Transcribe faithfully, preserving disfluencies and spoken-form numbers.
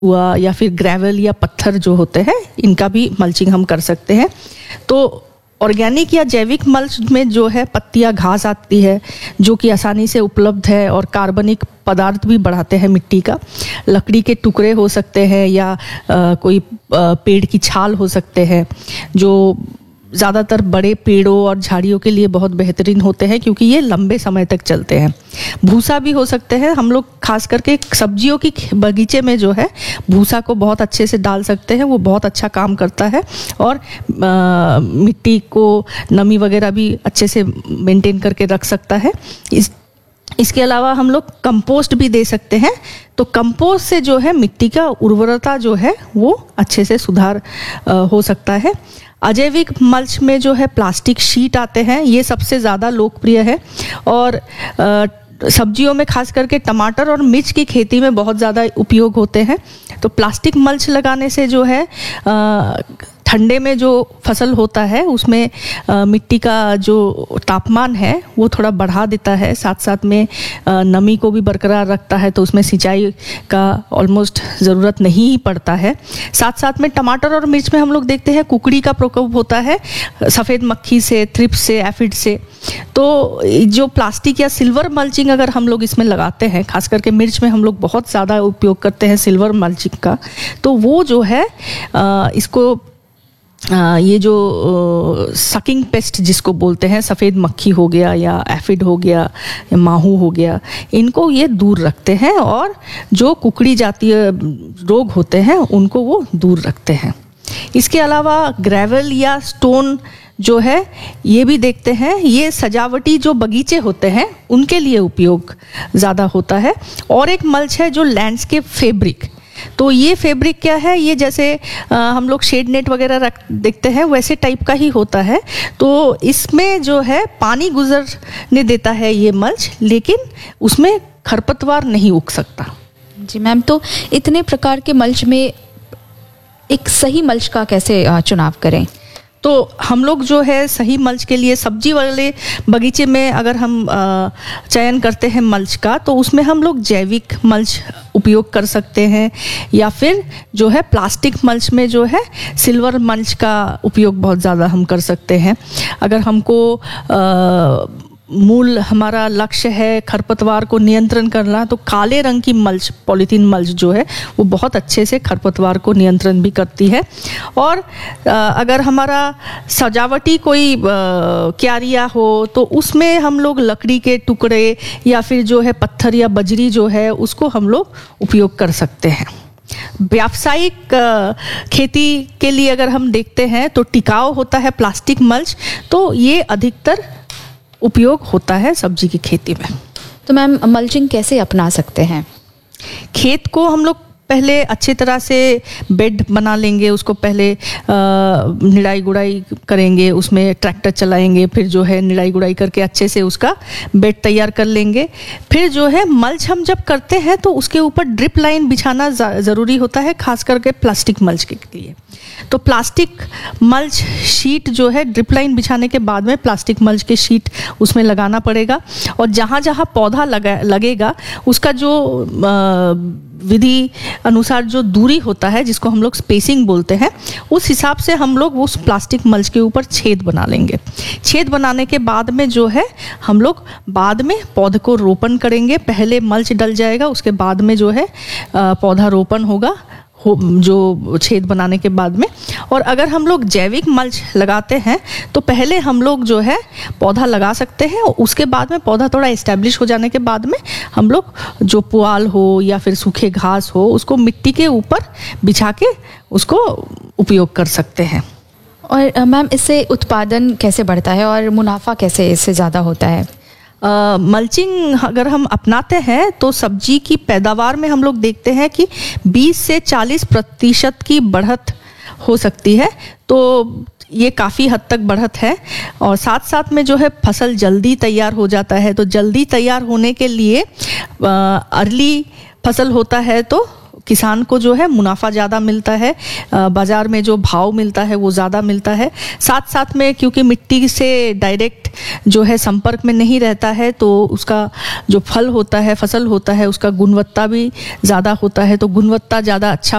हुआ या फिर ग्रेवल या पत्थर जो होते हैं, इनका भी मल्चिंग हम कर सकते हैं। तो ऑर्गेनिक या जैविक मल्च में जो है पत्तियां, घास आती है जो कि आसानी से उपलब्ध है और कार्बनिक पदार्थ भी बढ़ाते हैं मिट्टी का। लकड़ी के टुकड़े हो सकते हैं या आ, कोई आ, पेड़ की छाल हो सकते हैं, जो ज़्यादातर बड़े पेड़ों और झाड़ियों के लिए बहुत बेहतरीन होते हैं क्योंकि ये लंबे समय तक चलते हैं। भूसा भी हो सकते हैं, हम लोग खास करके सब्जियों की बगीचे में जो है भूसा को बहुत अच्छे से डाल सकते हैं, वो बहुत अच्छा काम करता है और आ, मिट्टी को नमी वगैरह भी अच्छे से मेंटेन करके रख सकता है। इस इसके अलावा हम लोग कंपोस्ट भी दे सकते हैं। तो कंपोस्ट से जो है मिट्टी का उर्वरता जो है वो अच्छे से सुधार आ, हो सकता है। अजैविक मल्च में जो है प्लास्टिक शीट आते हैं, ये सबसे ज़्यादा लोकप्रिय है और आ, सब्जियों में खास करके टमाटर और मिर्च की खेती में बहुत ज़्यादा उपयोग होते हैं। तो प्लास्टिक मल्च लगाने से जो है आ, ठंडे में जो फसल होता है उसमें आ, मिट्टी का जो तापमान है वो थोड़ा बढ़ा देता है, साथ साथ में आ, नमी को भी बरकरार रखता है, तो उसमें सिंचाई का ऑलमोस्ट ज़रूरत नहीं ही पड़ता है। साथ साथ में टमाटर और मिर्च में हम लोग देखते हैं कुकड़ी का प्रकोप होता है, सफ़ेद मक्खी से, थ्रिप्स से, एफिड से। तो जो प्लास्टिक या सिल्वर मल्चिंग अगर हम लोग इसमें लगाते हैं, खास करके मिर्च में हम लोग बहुत ज़्यादा उपयोग करते हैं सिल्वर मल्चिंग का, तो वो जो है आ, इसको आ, ये जो सकिंग पेस्ट जिसको बोलते हैं, सफ़ेद मक्खी हो गया या एफिड हो गया या माहू हो गया, इनको ये दूर रखते हैं और जो कुकड़ी जातीय रोग होते हैं उनको वो दूर रखते हैं। इसके अलावा ग्रेवल या स्टोन जो है ये भी देखते हैं, ये सजावटी जो बगीचे होते हैं उनके लिए उपयोग ज़्यादा होता है। और एक मल्च है जो लैंडस्केप फैब्रिक। तो ये फैब्रिक क्या है, ये जैसे आ, हम लोग शेड नेट वगैरह रख देखते हैं वैसे टाइप का ही होता है। तो इसमें जो है पानी गुजरने देता है ये मल्च, लेकिन उसमें खरपतवार नहीं उग सकता। जी मैम, तो इतने प्रकार के मल्च में एक सही मल्च का कैसे चुनाव करें? तो हम लोग जो है सही मल्च के लिए सब्जी वाले बगीचे में अगर हम चयन करते हैं मल्च का, तो उसमें हम लोग जैविक मल्च उपयोग कर सकते हैं या फिर जो है प्लास्टिक मल्च में जो है सिल्वर मल्च का उपयोग बहुत ज़्यादा हम कर सकते हैं। अगर हमको आ, मूल हमारा लक्ष्य है खरपतवार को नियंत्रण करना, तो काले रंग की मल्च, पॉलीथीन मल्च जो है वो बहुत अच्छे से खरपतवार को नियंत्रण भी करती है। और अगर हमारा सजावटी कोई क्यारिया हो तो उसमें हम लोग लकड़ी के टुकड़े या फिर जो है पत्थर या बजरी जो है उसको हम लोग उपयोग कर सकते हैं। व्यावसायिक खेती के लिए अगर हम देखते हैं तो टिकाऊ होता है प्लास्टिक मल्च, तो ये अधिकतर उपयोग होता है सब्जी की खेती में। तो मैम मल्चिंग कैसे अपना सकते हैं? खेत को हम लोग पहले अच्छी तरह से बेड बना लेंगे, उसको पहले निड़ाई गुड़ाई करेंगे, उसमें ट्रैक्टर चलाएंगे, फिर जो है निड़ाई गुड़ाई करके अच्छे से उसका बेड तैयार कर लेंगे। फिर जो है मल्च हम जब करते हैं तो उसके ऊपर ड्रिप लाइन बिछाना ज़रूरी होता है, खास करके प्लास्टिक मल्च के लिए। तो प्लास्टिक मल्च शीट जो है ड्रिप लाइन बिछाने के बाद में प्लास्टिक मल्च के शीट उसमें लगाना पड़ेगा, और जहाँ जहाँ पौधा लगा लगेगा उसका जो विधि अनुसार जो दूरी होता है जिसको हम लोग स्पेसिंग बोलते हैं, उस हिसाब से हम लोग उस प्लास्टिक मल्च के ऊपर छेद बना लेंगे। छेद बनाने के बाद में जो है हम लोग बाद में पौधे को रोपण करेंगे। पहले मल्च डल जाएगा, उसके बाद में जो है पौधा रोपण होगा हो जो छेद बनाने के बाद में। और अगर हम लोग जैविक मल्च लगाते हैं तो पहले हम लोग जो है पौधा लगा सकते हैं, उसके बाद में पौधा थोड़ा इस्टेब्लिश हो जाने के बाद में हम लोग जो पुआल हो या फिर सूखे घास हो उसको मिट्टी के ऊपर बिछा के उसको उपयोग कर सकते हैं। और मैम इससे उत्पादन कैसे बढ़ता है और मुनाफा कैसे इससे ज़्यादा होता है? मल्चिंग uh, अगर हम अपनाते हैं तो सब्जी की पैदावार में हम लोग देखते हैं कि बीस से चालीस प्रतिशत की बढ़त हो सकती है। तो ये काफ़ी हद तक बढ़त है, और साथ साथ में जो है फसल जल्दी तैयार हो जाता है। तो जल्दी तैयार होने के लिए अर्ली फसल होता है तो किसान को जो है मुनाफा ज़्यादा मिलता है, बाज़ार में जो भाव मिलता है वो ज़्यादा मिलता है। साथ साथ में क्योंकि मिट्टी से डायरेक्ट जो है संपर्क में नहीं रहता है तो उसका जो फल होता है, फसल होता है, उसका गुणवत्ता भी ज़्यादा होता है, तो गुणवत्ता ज़्यादा अच्छा